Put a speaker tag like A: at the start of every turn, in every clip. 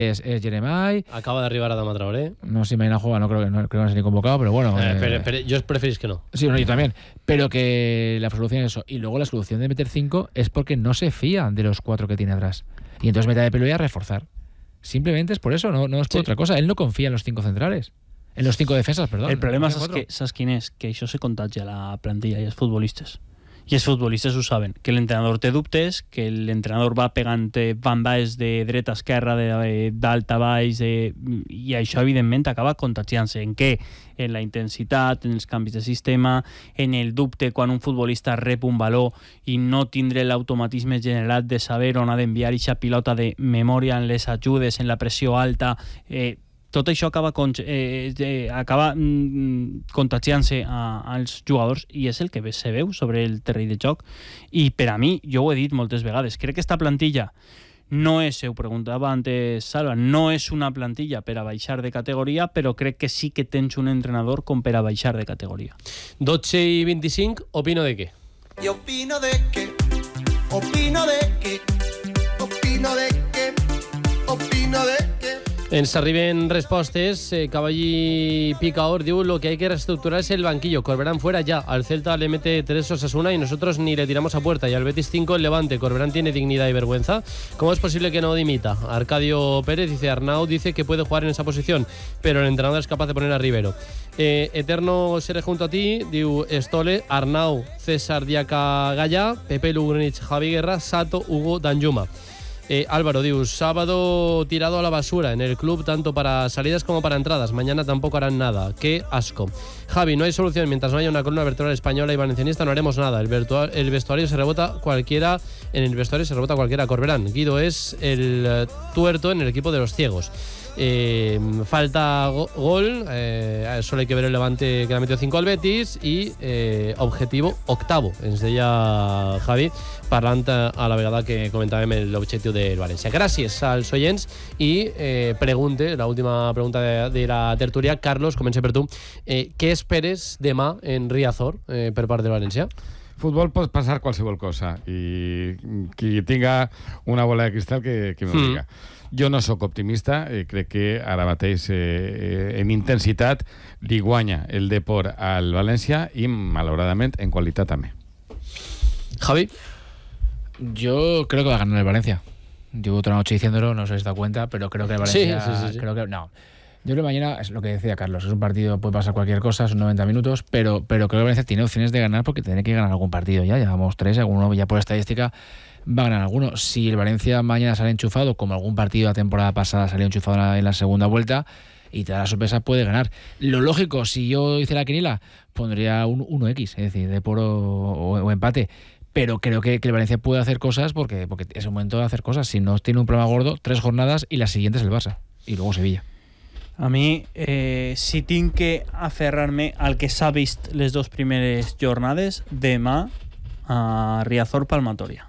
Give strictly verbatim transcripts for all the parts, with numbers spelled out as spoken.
A: Es, es Jeremai.
B: Acaba d'arribar Adama Traoré.
A: No sé si mañana juega, no creo que no, creo que no se ni convocado, pero bueno.
B: Eh,
A: eh,
B: pero, pero yo preferís que no.
A: Sí, no, yo también. Pero que la solución es eso. Y luego la solución de meter cinco es porque no se fía de los cuatro que tiene atrás. Y entonces meta de pelo y a reforzar. Simplemente es por eso, no, no es por
B: Sí.
A: otra cosa. Él no confía en los cinco centrales. En los cinco defensas, perdón.
C: El problema
A: No
C: és
A: confía en
C: que,
A: cuatro.
C: saps quin és? Que això se contagia a la plantilla i els futbolistes. I els futbolistes ho saben, que l'entrenador té dubtes, que l'entrenador va pegant bandes de dreta a esquerra, de d'alta a baix, de, i això evidentment acaba contagiant-se. En què? En la intensitat, en els canvis de sistema, en el dubte quan un futbolista rep un valor i no tindre l'automatisme generat de saber on ha d'enviar aquesta pilota de memòria en les ajudes, en la pressió alta. eh, tot això acaba, con, eh, eh, acaba mm, contagiant-se als jugadors i és el que se veu sobre el terreny de joc. I per a mi, jo ho he dit moltes vegades, crec que esta plantilla no és, ho preguntava antes Salva, no és una plantilla per a baixar de categoria, però crec que sí que tens un entrenador com per a baixar de categoria.
B: dotze i vint-i-cinc, opino de què?
D: Y opino de que, opino de que, opino de que, opino de que.
B: Ens arriben respostes. Eh, Caballí Picaor diu: lo que hay que reestructurar es el banquillo. Corberán fuera ya. Al Celta le mete tres Osasuna y nosotros ni le tiramos a puerta. Y al Betis cinco el Levante. Corberán tiene dignidad y vergüenza. ¿Cómo es posible que no dimita? Arcadio Pérez dice: Arnau dice que puede jugar en esa posición, pero el entrenador es capaz de poner a Rivero. Eh, Eterno seré junto a ti, diu Estole, Arnau, César Diaca Gaya, Pepe Lugrinich, Javi Guerra, Sato, Hugo, Danjuma. Eh, Álvaro diu: sábado tirado a la basura en el club, tanto para salidas como para entradas. Mañana tampoco harán nada. Qué asco. Javi: no hay solución. Mientras no haya una columna vertebral española y valencianista, no haremos nada. El, virtual, el vestuario se rebota cualquiera. En el vestuario se rebota cualquiera. Corberán. Guido es el uh, tuerto en el equipo de los ciegos. Eh, falta go gol. Eh, solo hay que ver el Levante, que le ha metido cinco al Betis. Y eh, objetivo octavo. Ens deia Javi, parlant a la vegada que comentàvem l'objectiu del València. Gràcies als oients i eh, pregunte, l'última pregunta de, de la tertúlia. Carlos, comença per tu. Eh, què esperes demà en Riazor eh, per part del València?
E: Futbol pot passar qualsevol cosa i qui tinga una bola de cristal que, que m'ho
B: Mm.
E: diga. Jo no sóc optimista, eh, crec que ara mateix eh, en intensitat li guanya el Depor al València i malauradament en qualitat també.
B: Javi.
A: Yo creo que va a ganar el Valencia. Llevo otra noche diciéndolo, no os habéis dado cuenta, pero creo que el Valencia...
B: Sí, sí, sí, sí.
A: Creo que, no. Yo creo que mañana, es lo que decía Carlos, es un partido, puede pasar cualquier cosa, son noventa minutos, pero, pero creo que el Valencia tiene opciones de ganar porque tiene que ganar algún partido ya. Llevamos tres, alguno ya por estadística va a ganar alguno. Si el Valencia mañana sale enchufado, como algún partido de la temporada pasada salió enchufado en la, en la segunda vuelta, y te da la sorpresa, puede ganar. Lo lógico, si yo hice la quiniela, pondría un uno equis, es decir, de por o, o, o empate. Pero creo que, que el Valencia puede hacer cosas porque, porque es un momento de hacer cosas. Si no tiene un problema gordo, tres jornadas y la siguiente es el Barça. Y luego Sevilla.
C: A mi, eh, si tinc que aferrar-me al que s'ha vist les dues primeres jornades, demà a Riazor Palmatoria.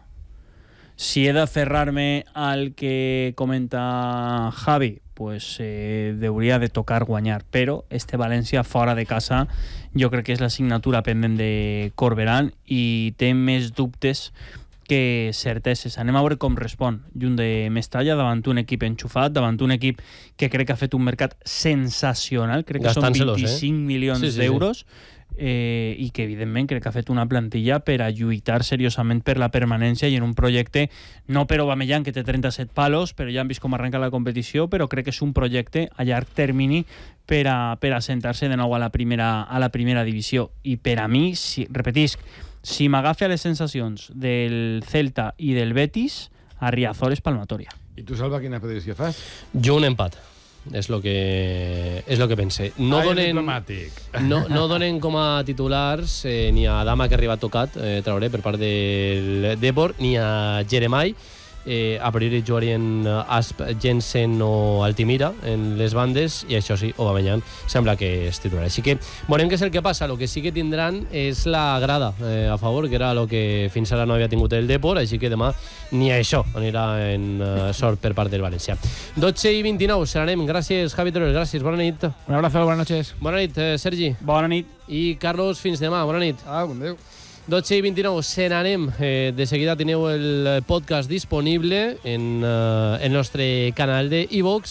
C: Si he d'aferrar-me al que comenta Javi, pues eh, hauria de tocar guanyar, però este València fora de casa jo crec que és l'assignatura pendent de Corberán i té més dubtes que certeses. Anem a veure com respon Junt de Mestalla davant un equip enxufat, davant un equip que crec que ha fet un mercat sensacional, crec que són vint-i-cinc eh? milions
B: sí, sí,
C: d'euros,
B: sí.
C: Eh, i que evidentment crec que ha fet una plantilla per a lluitar seriosament per la permanència i en un projecte, no per Aubameyang que té trenta-set palos, però ja han vist com arrenca la competició, però crec que és un projecte a llarg termini per a, per a sentar-se de nou a la primera, a la primera divisió. I per a mi, si, repetisc, si m'agafa les sensacions del Celta i del Betis, a Riazor és Palmatoria.
E: I tu, Salva, quina predicció fas?
B: Jo un empat. És lo que és lo que pense. No
E: Ai,
B: donen
E: diplomàtic.
B: no, no donen com a titulars eh, ni a Adama, que ha arribat tocat, eh, Traoré, per part del Depor, ni a Jeremai. Eh, a priori jugarien Asp, Jensen o Altimira en les bandes, i això sí, Aubameyang sembla que és titular. Així que veurem què és el que passa. El que sí que tindran és la grada eh, a favor, que era el que fins ara no havia tingut el Depor, així que demà ni a això anirà en uh, sort per part del València. dotze i vint-i-nou, serem. Gràcies, Javi Teruel, gràcies, bona nit.
A: Un abrazo, buenas noches.
B: Bona nit, eh, Sergi.
C: Bona nit.
B: I Carlos, fins demà, bona nit.
E: Ah, bon Déu.
B: dotze i vint-i-nou, se n'anem. Eh, de seguida teniu el podcast disponible en eh, el nostre canal de iVox